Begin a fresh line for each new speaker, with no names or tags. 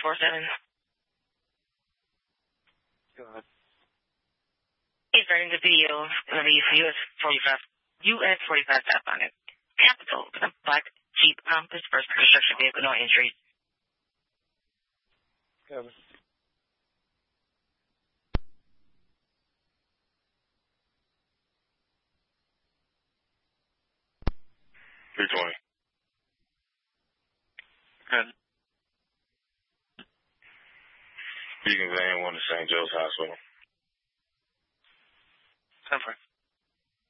647.
Go ahead.
He's starting the video. It'll be US 45 stop on it. Capital with a black Jeep Compass first construction vehicle, no injuries.
Kevin.
$320.
Good.
You can convey one to St. Joe's Hospital.
10-4.